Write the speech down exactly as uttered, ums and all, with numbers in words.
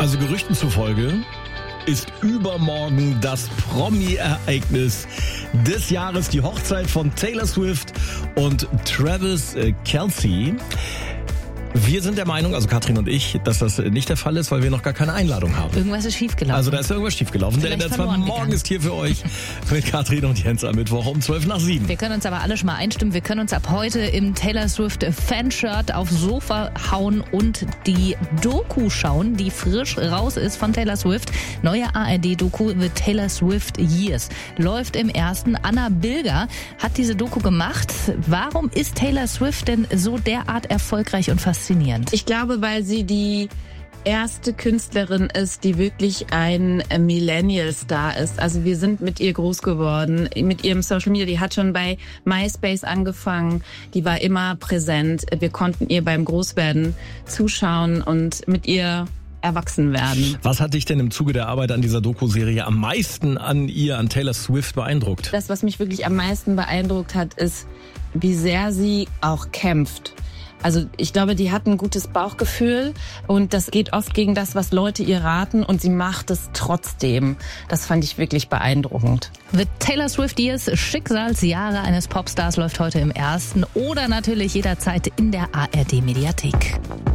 Also Gerüchten zufolge ist übermorgen das Promi-Ereignis des Jahres, die Hochzeit von Taylor Swift und Travis Kelce. Wir sind der Meinung, also Katrin und ich, dass das nicht der Fall ist, weil wir noch gar keine Einladung haben. Irgendwas ist schiefgelaufen. Also da ist irgendwas schiefgelaufen. Der, der zwar morgen gegangen. Ist hier für euch mit Katrin und Jens am Mittwoch um zwölf nach sieben. Wir können uns aber alle schon mal einstimmen. Wir können uns ab heute im Taylor Swift Fanshirt aufs Sofa hauen und die Doku schauen, die frisch raus ist von Taylor Swift. Neue A R D-Doku The Taylor Swift Years. Läuft im ersten. Anna Bilger hat diese Doku gemacht. Warum ist Taylor Swift denn so derart erfolgreich und faszinierend? Ich glaube, weil sie die erste Künstlerin ist, die wirklich ein Millennial-Star ist. Also wir sind mit ihr groß geworden, mit ihrem Social Media. Die hat schon bei MySpace angefangen, die war immer präsent. Wir konnten ihr beim Großwerden zuschauen und mit ihr erwachsen werden. Was hat dich denn im Zuge der Arbeit an dieser Doku-Serie am meisten an ihr, an Taylor Swift beeindruckt? Das, was mich wirklich am meisten beeindruckt hat, ist, wie sehr sie auch kämpft. Also ich glaube, die hat ein gutes Bauchgefühl und das geht oft gegen das, was Leute ihr raten und sie macht es trotzdem. Das fand ich wirklich beeindruckend. The Taylor Swift Years, Schicksalsjahre eines Popstars läuft heute im ersten oder natürlich jederzeit in der A R D Mediathek.